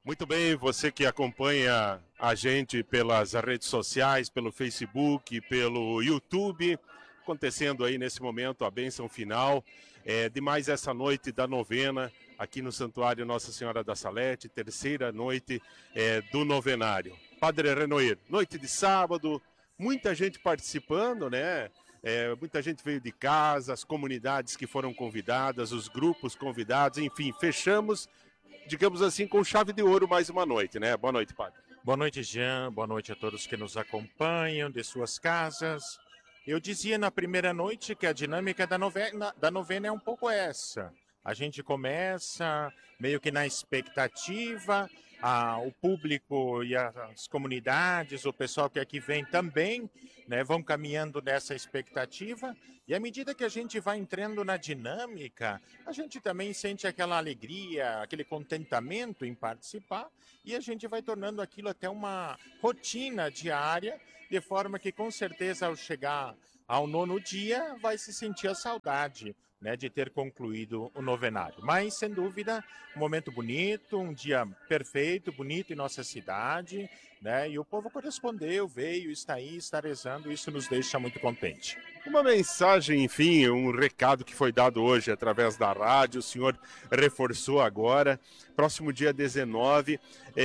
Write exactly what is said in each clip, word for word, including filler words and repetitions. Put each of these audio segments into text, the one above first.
Muito bem, você que acompanha a gente pelas redes sociais, pelo Facebook, pelo YouTube, acontecendo aí nesse momento a bênção final é, de mais essa noite da novena aqui no Santuário Nossa Senhora da Salete, terceira noite é, do novenário. Padre Renoir, noite de sábado, muita gente participando, né? É, muita gente veio de casa, as comunidades que foram convidadas, os grupos convidados, enfim, fechamos, digamos assim, com chave de ouro mais uma noite, né? Boa noite, padre. Boa noite, Jean. Boa noite a todos que nos acompanham de suas casas. Eu dizia na primeira noite que a dinâmica da novena, da novena é um pouco essa. A gente começa meio que na expectativa, a, o público e as comunidades, o pessoal que aqui vem também, né, vão caminhando nessa expectativa. E à medida que a gente vai entrando na dinâmica, a gente também sente aquela alegria, aquele contentamento em participar, e a gente vai tornando aquilo até uma rotina diária, de forma que com certeza ao chegar ao nono dia vai se sentir a saudade, né, de ter concluído o novenário. Mas, sem dúvida, um momento bonito, um dia perfeito, bonito em nossa cidade, né, e o povo correspondeu, veio, está aí, está rezando, isso nos deixa muito contente. Uma mensagem, enfim, um recado que foi dado hoje através da rádio, o senhor reforçou agora, próximo dia dezenove,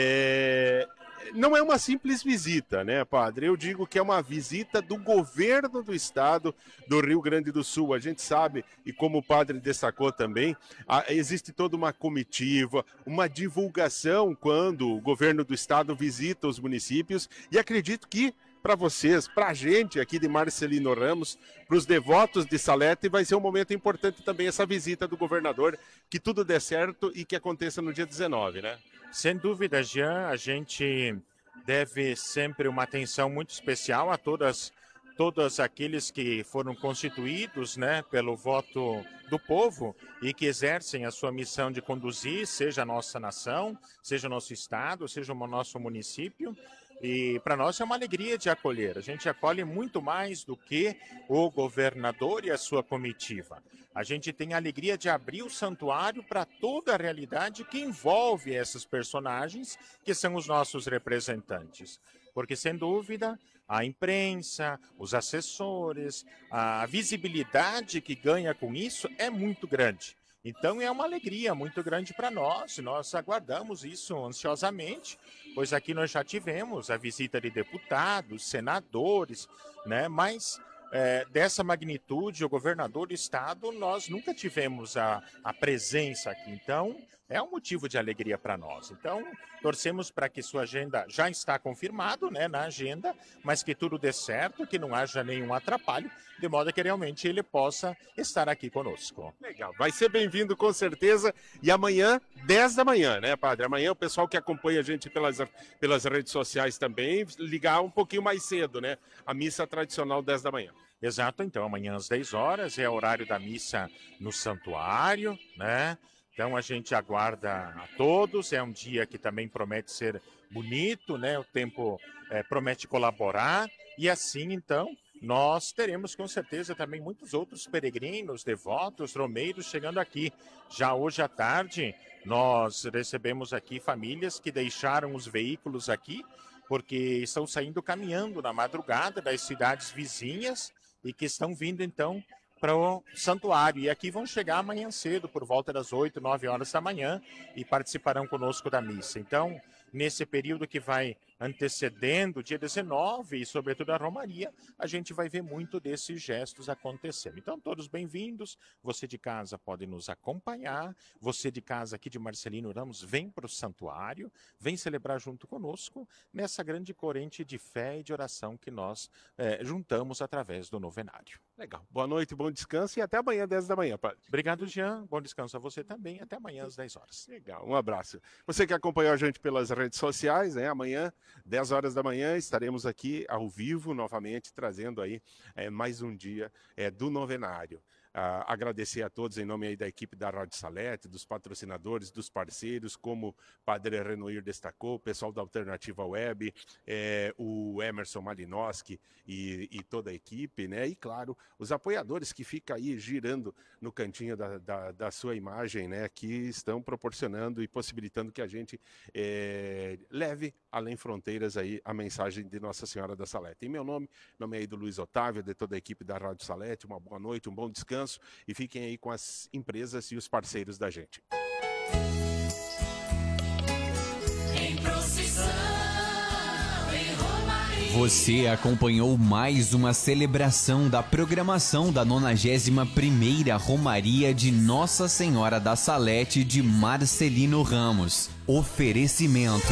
é... não é uma simples visita, né, padre? Eu digo que é uma visita do governo do estado do Rio Grande do Sul. A gente sabe, e como o padre destacou também, existe toda uma comitiva, uma divulgação quando o governo do estado visita os municípios, e acredito que para vocês, para a gente aqui de Marcelino Ramos, para os devotos de Salete, vai ser um momento importante também essa visita do governador, que tudo dê certo e que aconteça no dia dezenove, né? Sem dúvida, Jean, a gente deve sempre uma atenção muito especial a todas, todos aqueles que foram constituídos, né, pelo voto do povo e que exercem a sua missão de conduzir, seja a nossa nação, seja o nosso estado, seja o nosso município. E para nós é uma alegria de acolher. A gente acolhe muito mais do que o governador e a sua comitiva. A gente tem a alegria de abrir o santuário para toda a realidade que envolve esses personagens que são os nossos representantes. Porque, sem dúvida, a imprensa, os assessores, a visibilidade que ganha com isso é muito grande. Então é uma alegria muito grande para nós, nós aguardamos isso ansiosamente, pois aqui nós já tivemos a visita de deputados, senadores, né? Mas é, dessa magnitude, o governador do estado, nós nunca tivemos a, a presença aqui, então é um motivo de alegria para nós. Então, torcemos para que sua agenda já está confirmado, né, na agenda, mas que tudo dê certo, que não haja nenhum atrapalho, de modo que realmente ele possa estar aqui conosco. Legal, vai ser bem-vindo com certeza. E amanhã, dez da manhã, né, padre? Amanhã o pessoal que acompanha a gente pelas, pelas redes sociais também, ligar um pouquinho mais cedo, né? A missa tradicional, dez da manhã. Exato, então amanhã às dez horas é o horário da missa no santuário, né? Então a gente aguarda a todos, é um dia que também promete ser bonito, né? O tempo é, promete colaborar e assim então nós teremos com certeza também muitos outros peregrinos, devotos, romeiros chegando aqui. Já hoje à tarde nós recebemos aqui famílias que deixaram os veículos aqui porque estão saindo caminhando na madrugada das cidades vizinhas e que estão vindo então para o santuário. E aqui vão chegar amanhã cedo, por volta das oito, nove horas da manhã, e participarão conosco da missa. Então, nesse período que vai antecedendo o dia dezenove e, sobretudo, a Romaria, a gente vai ver muito desses gestos acontecendo. Então, todos bem-vindos. Você de casa pode nos acompanhar. Você de casa aqui de Marcelino Ramos, vem para o santuário, vem celebrar junto conosco nessa grande corrente de fé e de oração que nós é, juntamos através do novenário. Legal. Boa noite, bom descanso e até amanhã, dez da manhã, padre. Obrigado, Jean. Bom descanso a você também. Até amanhã às dez horas. Legal, um abraço. Você que acompanhou a gente pelas redes sociais, né? Amanhã, dez horas da manhã, estaremos aqui ao vivo novamente, trazendo aí é, mais um dia é, do novenário. Uh, agradecer a todos em nome aí da equipe da Rádio Salete, dos patrocinadores, dos parceiros, como Padre Renoir destacou, o pessoal da Alternativa Web, é, o Emerson Malinowski e, e toda a equipe, né? E claro, os apoiadores que ficam aí girando no cantinho da, da, da sua imagem, né? Que estão proporcionando e possibilitando que a gente é, leve além fronteiras aí a mensagem de Nossa Senhora da Salete. Em meu nome, nome aí do Luiz Otávio, de toda a equipe da Rádio Salete, uma boa noite, um bom descanso e fiquem aí com as empresas e os parceiros da gente. Em procissão, em Romaria. Você acompanhou mais uma celebração da programação da nonagésima primeira Romaria de Nossa Senhora da Salete de Marcelino Ramos. Oferecimento.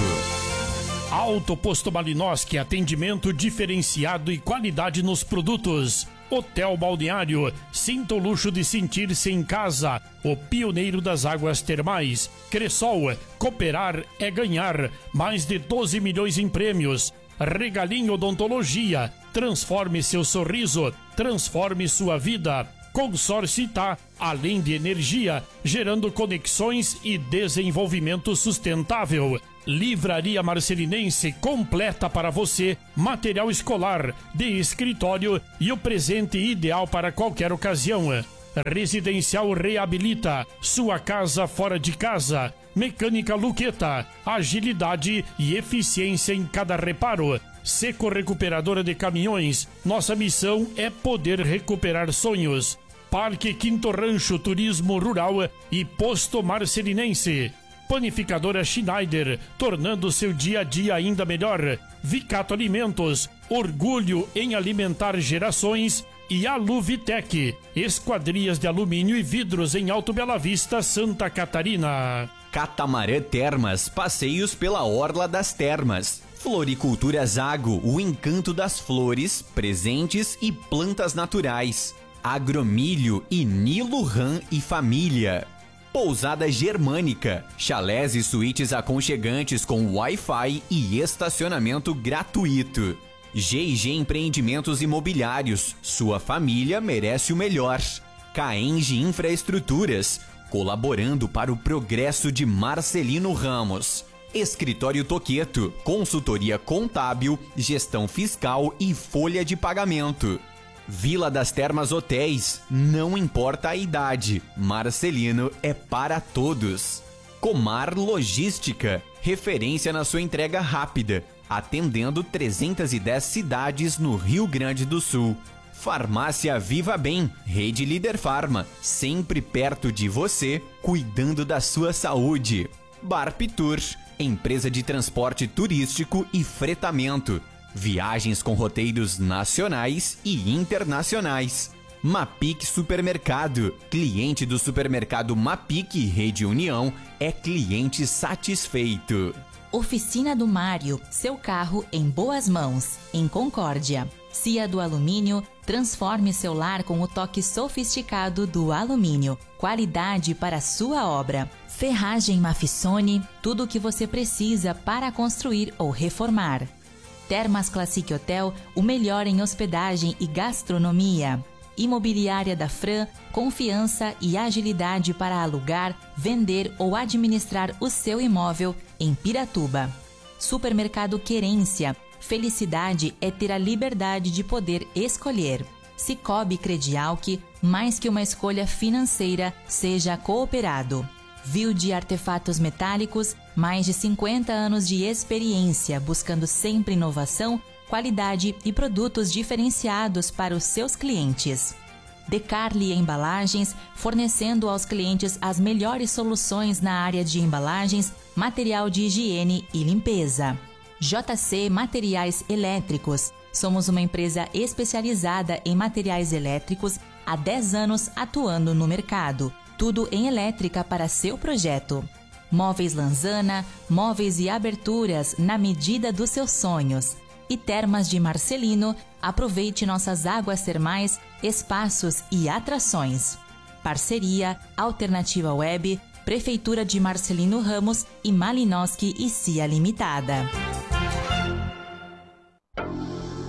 Alto Posto Malinowski, atendimento diferenciado e qualidade nos produtos. Hotel Balneário, sinta o luxo de sentir-se em casa. O pioneiro das águas termais. Cressol, cooperar é ganhar. Mais de doze milhões em prêmios. Regalinho Odontologia, transforme seu sorriso, transforme sua vida. Consórcio Itá, além de energia, gerando conexões e desenvolvimento sustentável. Livraria Marcelinense completa para você, material escolar, de escritório e o presente ideal para qualquer ocasião. Residencial Reabilita, sua casa fora de casa. Mecânica Luqueta, agilidade e eficiência em cada reparo. Seco Recuperadora de Caminhões, nossa missão é poder recuperar sonhos. Parque Quinto Rancho Turismo Rural e Posto Marcelinense. Panificadora Schneider, tornando seu dia a dia ainda melhor. Vicato Alimentos, orgulho em alimentar gerações. E Aluvitec, esquadrias de alumínio e vidros em Alto Bela Vista, Santa Catarina. Catamarã Termas, passeios pela Orla das Termas. Floricultura Zago, o encanto das flores, presentes e plantas naturais. Agromilho e Nilo Ram e Família. Pousada Germânica, chalés e suítes aconchegantes com Wi-Fi e estacionamento gratuito. G e G Empreendimentos Imobiliários, sua família merece o melhor. Caenge Infraestruturas, colaborando para o progresso de Marcelino Ramos. Escritório Toqueto, consultoria contábil, gestão fiscal e folha de pagamento. Vila das Termas Hotéis, não importa a idade, Marcelino é para todos. Comar Logística, referência na sua entrega rápida, atendendo trezentas e dez cidades no Rio Grande do Sul. Farmácia Viva Bem, Rede Líder Farma, sempre perto de você, cuidando da sua saúde. Barp Tour, empresa de transporte turístico e fretamento. Viagens com roteiros nacionais e internacionais. Mapic Supermercado, cliente do supermercado Mapic Rede União, é cliente satisfeito. Oficina do Mário, seu carro em boas mãos, em Concórdia. Cia do Alumínio, transforme seu lar com o toque sofisticado do alumínio. Qualidade para sua obra. Ferragem Mafissone, tudo o que você precisa para construir ou reformar. Termas Classic Hotel, o melhor em hospedagem e gastronomia. Imobiliária da Fran, confiança e agilidade para alugar, vender ou administrar o seu imóvel em Piratuba. Supermercado Querência, felicidade é ter a liberdade de poder escolher. Cicobi Credialc, mais que uma escolha financeira, seja cooperado. Viu de Artefatos Metálicos, mais de cinquenta anos de experiência, buscando sempre inovação, qualidade e produtos diferenciados para os seus clientes. Decarli Embalagens, fornecendo aos clientes as melhores soluções na área de embalagens, material de higiene e limpeza. J C Materiais Elétricos, somos uma empresa especializada em materiais elétricos há dez anos atuando no mercado. Tudo em elétrica para seu projeto. Móveis Lanzana, móveis e aberturas na medida dos seus sonhos. E Termas de Marcelino, aproveite nossas águas termais, espaços e atrações. Parceria, Alternativa Web, Prefeitura de Marcelino Ramos e Malinowski e Cia Limitada.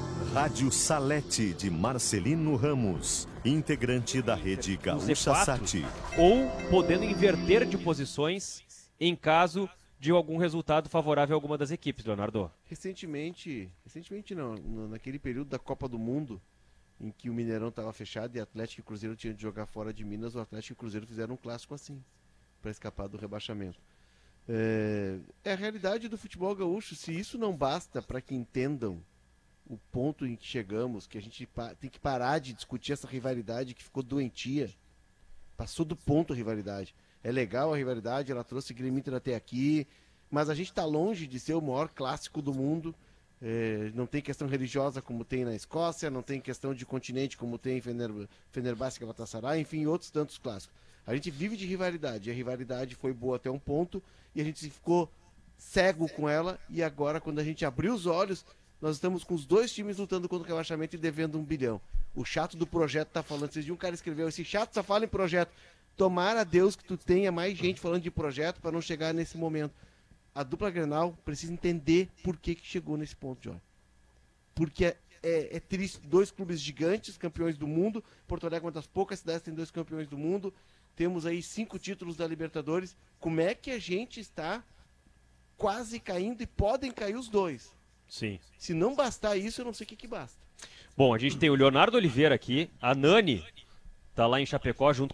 Rádio Salete de Marcelino Ramos, integrante da rede Gaúcha Sat. Ou podendo inverter de posições em caso de algum resultado favorável a alguma das equipes, Leonardo. Recentemente, recentemente não, no- naquele período da Copa do Mundo, em que o Mineirão estava fechado e Atlético e Cruzeiro tinham de jogar fora de Minas, o Atlético e o Cruzeiro fizeram um clássico assim, para escapar do rebaixamento. É, é a realidade do futebol gaúcho. Se isso não basta para que entendam o ponto em que chegamos, que a gente pa- tem que parar de discutir essa rivalidade que ficou doentia, passou do ponto a rivalidade. É legal a rivalidade, ela trouxe Grêmio Inter até aqui, mas a gente está longe de ser o maior clássico do mundo. É, não tem questão religiosa como tem na Escócia, não tem questão de continente como tem em Fener, Fenerbahçe, Galatasaray, enfim, outros tantos clássicos. A gente vive de rivalidade, e a rivalidade foi boa até um ponto, e a gente ficou cego com ela, e agora, quando a gente abriu os olhos, nós estamos com os dois times lutando contra o rebaixamento e devendo um bilhão. O chato do projeto tá falando, esses dias um cara escreveu, esse chato só fala em projeto. Tomara a Deus que tu tenha mais gente falando de projeto para não chegar nesse momento. A dupla Grenal precisa entender por que, que chegou nesse ponto, Jorge. Porque é, é, é triste, dois clubes gigantes, campeões do mundo, Porto Alegre é uma das poucas cidades que tem dois campeões do mundo, temos aí cinco títulos da Libertadores. Como é que a gente está quase caindo e podem cair os dois? Sim. Se não bastar isso, eu não sei o que, que basta. Bom, a gente tem o Leonardo Oliveira aqui, a Nani tá lá em Chapecó junto